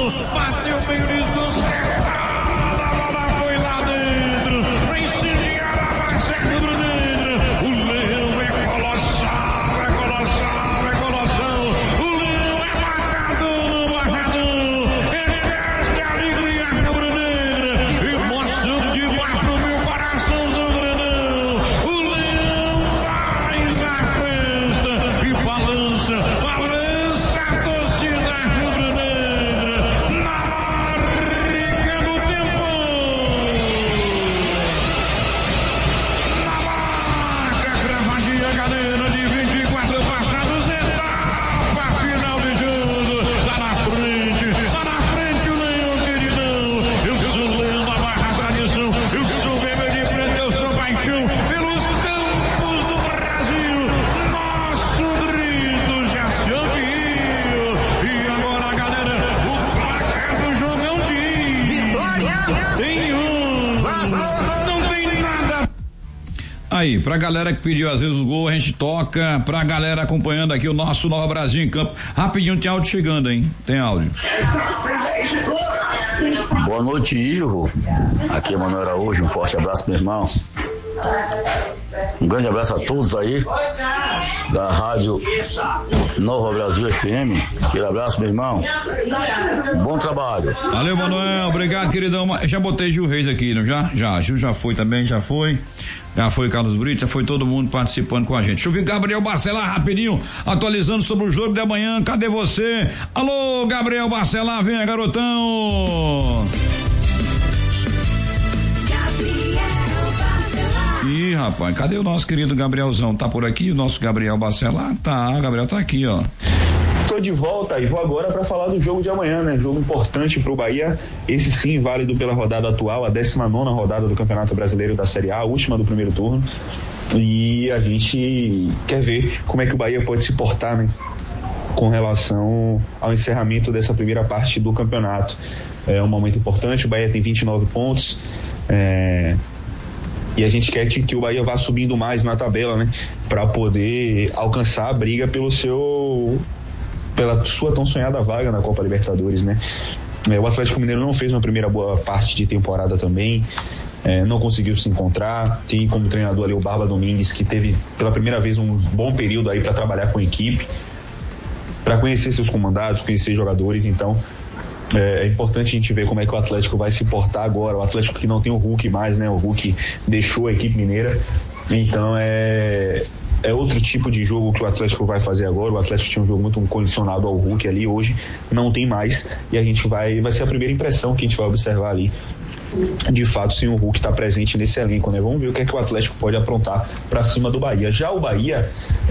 bateu bem o desgosto. A bola foi lá dentro, pra incendiar a Marcelo Bruneiro. O Leão é colossal, é colossal, é colossal. O Leão é marcador no barradão. Esta é a alegria do Bruneiro. Emoção demais pro meu coração, São Brunão. O Leão vai na festa e balança a torcida rubro-negra na marca do tempo. Na marca cravadinha, galera de 24 passados, etapa final de jogo. Tá na frente o Leão, queridão. Eu sou o Leão da Barra Tradição, eu sou bebê de preto, eu sou paixão pelos campos do Brasil. Nosso grito já se ouviu. E agora, galera, o placar do jogão diz: Vitória! Tem um. Não tem nada. Aí, pra galera que pediu às vezes o gol, a gente toca. Pra galera acompanhando aqui o nosso Nova Brasil em campo. Rapidinho, tem áudio chegando, hein? Tem áudio. Boa noite, Ivo. Aqui é Manuel Araújo, um forte abraço, meu irmão. Um grande abraço a todos aí da Rádio Nova Brasil FM. Aquele abraço, meu irmão. Bom trabalho. Valeu, Manuel. Obrigado, queridão. Já botei Gil Reis aqui, não já? Gil já foi também, já foi. Já foi Carlos Brito, já foi todo mundo participando com a gente. Deixa eu ver Gabriel Bacelar rapidinho, atualizando sobre o jogo de amanhã. Cadê você? Alô, Gabriel Bacelar, venha, garotão. Ih, rapaz, cadê o nosso querido Gabrielzão? Tá por aqui o nosso Gabriel Bacelar? Tá, Gabriel tá aqui, ó. Tô de volta e vou agora para falar do jogo de amanhã, né? Jogo importante pro Bahia, esse sim válido pela rodada atual, a 19ª rodada do Campeonato Brasileiro da Série A, a última do primeiro turno. E a gente quer ver como é que o Bahia pode se portar, né? Com relação ao encerramento dessa primeira parte do campeonato. É um momento importante, o Bahia tem 29 pontos, e a gente quer que o Bahia vá subindo mais na tabela, né? Para poder alcançar a briga pela sua tão sonhada vaga na Copa Libertadores, né? O Atlético Mineiro não fez uma primeira boa parte de temporada também, não conseguiu se encontrar. Tem como treinador ali o Barba Domingues, que teve pela primeira vez um bom período aí para trabalhar com a equipe, para conhecer seus comandados, conhecer jogadores. Então é importante a gente ver como é que o Atlético vai se portar agora. O Atlético que não tem o Hulk mais, né? O Hulk deixou a equipe mineira, então é outro tipo de jogo que o Atlético vai fazer agora. O Atlético tinha um jogo muito condicionado ao Hulk ali, hoje não tem mais, e a gente vai ser a primeira impressão que a gente vai observar ali, de fato, sim, o Hulk está presente nesse elenco, né? Vamos ver o que é que o Atlético pode aprontar para cima do Bahia. Já o Bahia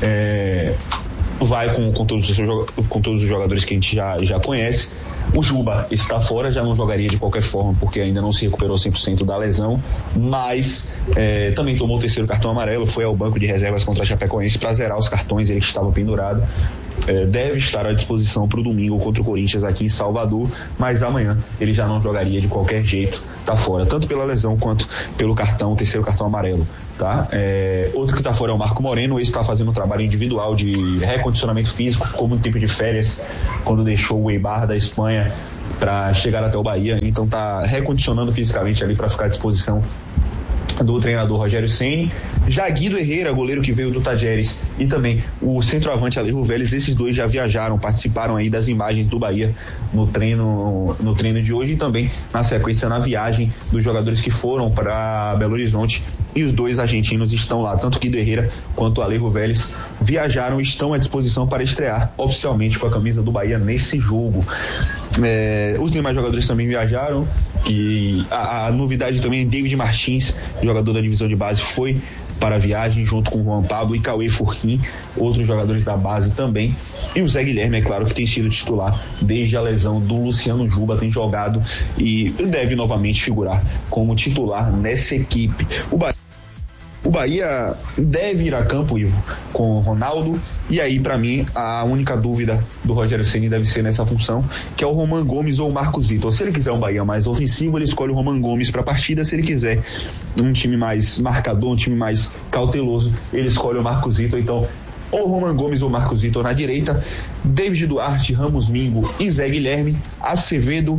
vai com todos os jogadores que a gente já conhece. O Juba está fora, já não jogaria de qualquer forma, porque ainda não se recuperou 100% da lesão, mas também tomou o terceiro cartão amarelo, foi ao banco de reservas contra a Chapecoense para zerar os cartões, ele que estava pendurado. Deve estar à disposição para o domingo contra o Corinthians aqui em Salvador, mas amanhã ele já não jogaria de qualquer jeito, tá fora, tanto pela lesão quanto pelo terceiro cartão amarelo, tá? Outro que tá fora é o Marco Moreno. Esse está fazendo um trabalho individual de recondicionamento físico, ficou muito tempo de férias quando deixou o Eibar da Espanha para chegar até o Bahia, então tá recondicionando fisicamente ali para ficar à disposição do treinador Rogério Ceni. Já Guido Herrera, goleiro que veio do Tajeres, e também o centroavante Alejo Vélez, esses dois já viajaram, participaram aí das imagens do Bahia no treino de hoje, e também na sequência na viagem dos jogadores que foram para Belo Horizonte, e os dois argentinos estão lá, tanto Guido Herrera quanto Alejo Vélez viajaram e estão à disposição para estrear oficialmente com a camisa do Bahia nesse jogo. Os demais jogadores também viajaram, que a novidade também, David Martins, jogador da divisão de base, foi para a viagem junto com o Juan Pablo e Cauê Furquim, outros jogadores da base também, e o Zé Guilherme, é claro, que tem sido titular desde a lesão do Luciano Juba, tem jogado e deve novamente figurar como titular nessa equipe. O Bahia deve ir a campo, Ivo, com o Ronaldo, e aí para mim a única dúvida do Rogério Ceni deve ser nessa função, que é o Roman Gomes ou o Marcos Vitor. Se ele quiser um Bahia mais ofensivo, ele escolhe o Roman Gomes para a partida. Se ele quiser um time mais marcador, um time mais cauteloso, ele escolhe o Marcos Vitor. Então ou Roman Gomes ou Marcos Vitor na direita, David Duarte, Ramos Mingo e Zé Guilherme, Acevedo,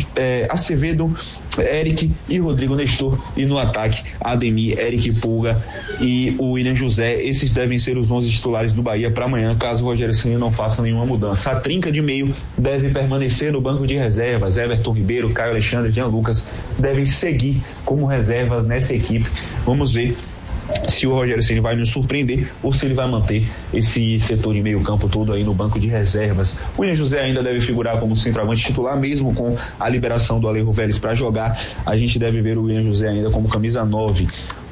Eric e Rodrigo Nestor, e no ataque Ademir, Eric Pulga e o William José. Esses devem ser os 11 titulares do Bahia para amanhã, caso o Rogério Ceni não faça nenhuma mudança. A trinca de meio deve permanecer no banco de reservas. Everton Ribeiro, Caio Alexandre e Jean Lucas devem seguir como reservas nessa equipe. Vamos ver se o Rogério Ceni vai nos surpreender ou se ele vai manter esse setor de meio campo todo aí no banco de reservas. O William José ainda deve figurar como centroavante titular, mesmo com a liberação do Alejo Vélez para jogar. A gente deve ver o William José ainda como camisa 9.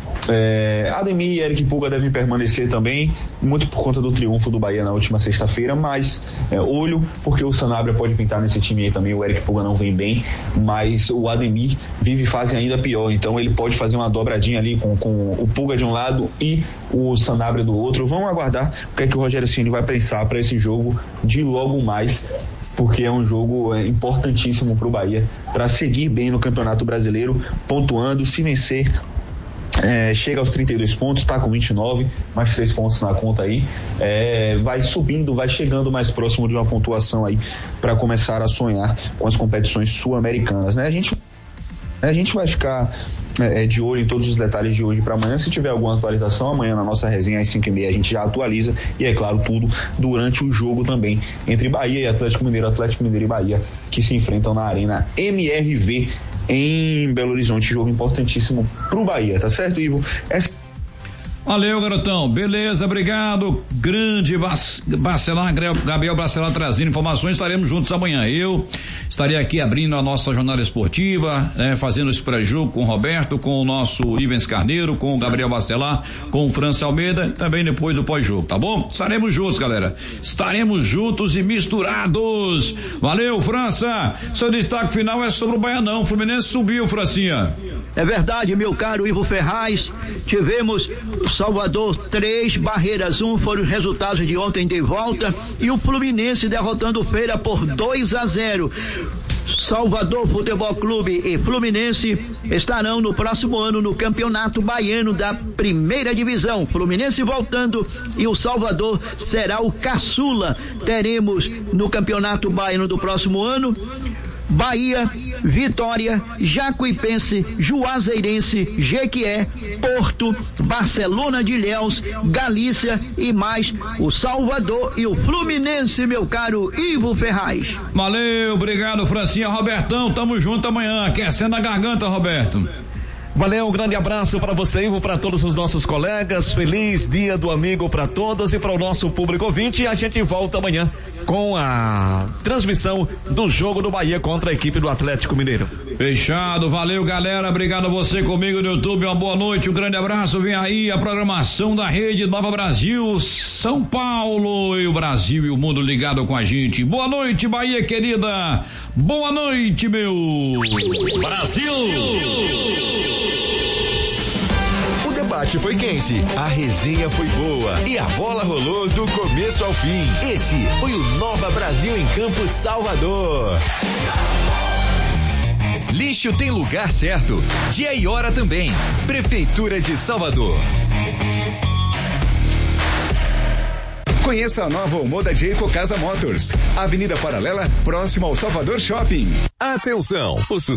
Ademir e Eric Pulga devem permanecer também, muito por conta do triunfo do Bahia na última sexta-feira, mas olho, porque o Sanabria pode pintar nesse time aí também. O Eric Pulga não vem bem, mas o Ademir vive fase ainda pior, então ele pode fazer uma dobradinha ali com o Pulga de um lado e o Sanabria do outro. Vamos aguardar o que é que o Rogério Ceni vai pensar para esse jogo de logo mais, porque é um jogo importantíssimo para o Bahia, para seguir bem no Campeonato Brasileiro, pontuando. Se vencer, chega aos 32 pontos, está com 29, mais 3 pontos na conta aí, vai subindo, vai chegando mais próximo de uma pontuação aí para começar a sonhar com as competições sul-americanas, né? A gente vai ficar de olho em todos os detalhes de hoje para amanhã. Se tiver alguma atualização, amanhã na nossa resenha às 5h30 a gente já atualiza, e é claro, tudo durante o jogo também entre Bahia e Atlético Mineiro e Bahia, que se enfrentam na Arena MRV em Belo Horizonte. Jogo importantíssimo pro Bahia, tá certo, Ivo? Valeu, garotão, beleza, obrigado. Grande Bacelar, Gabriel Bacelar trazendo informações. Estaremos juntos amanhã. Eu estarei aqui abrindo a nossa jornada esportiva, fazendo esse pré-jogo com o Roberto, com o nosso Ivens Carneiro, com o Gabriel Bacelar, com o França Almeida, também depois do pós-jogo, tá bom? Estaremos juntos, galera, estaremos juntos e misturados. Valeu, França. Seu destaque final é sobre o Baianão. O Fluminense subiu, Francinha. É verdade, meu caro Ivo Ferraz. Tivemos Salvador 3, Barreiras 1, foram os resultados de ontem de volta, e o Fluminense derrotando o Feira por 2-0. Salvador Futebol Clube e Fluminense estarão no próximo ano no Campeonato Baiano da Primeira Divisão. Fluminense voltando e o Salvador será o caçula. Teremos no Campeonato Baiano do próximo ano Bahia, Vitória, Jacuipense, Juazeirense, Jequié, Porto, Barcelona de Ilhéus, Galícia e mais o Salvador e o Fluminense, meu caro Ivo Ferraz. Valeu, obrigado, Francinha. Robertão, tamo junto amanhã, aquecendo a garganta, Roberto. Valeu, um grande abraço para você, Ivo, para todos os nossos colegas. Feliz Dia do Amigo para todos e para o nosso público ouvinte. A gente volta amanhã com a transmissão do jogo do Bahia contra a equipe do Atlético Mineiro. Fechado, valeu, galera, obrigado a você comigo no YouTube, uma boa noite, um grande abraço. Vem aí a programação da Rede Nova Brasil, São Paulo e o Brasil e o mundo ligado com a gente. Boa noite, Bahia querida, boa noite, meu Brasil. O debate foi quente, a resenha foi boa e a bola rolou do começo ao fim. Esse foi o Nova Brasil em Campo Salvador. Lixo tem lugar certo, dia e hora também. Prefeitura de Salvador. Conheça a nova Omoda Jayco Casa Motors, Avenida Paralela, próximo ao Salvador Shopping. Atenção, o